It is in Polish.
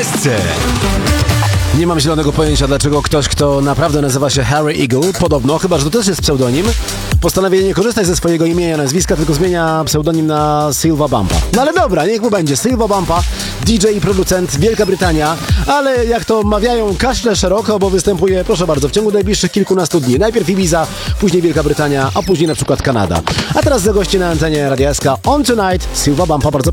Esce. Nie mam zielonego pojęcia, dlaczego ktoś, kto naprawdę nazywa się Harry Eagle, podobno, chyba że to też jest pseudonim, postanawia nie korzystać ze swojego imienia, nazwiska, tylko zmienia pseudonim na Silva Bumpa. No ale dobra, niech mu będzie. Silva Bumpa, DJ i producent, Wielka Brytania, ale jak to mawiają, kaszle szeroko, bo występuje, proszę bardzo, w ciągu najbliższych kilkunastu dni. Najpierw Ibiza, później Wielka Brytania, a później na przykład Kanada. A teraz zagości na antenie Radia SK On Tonight, Silva Bumpa, bardzo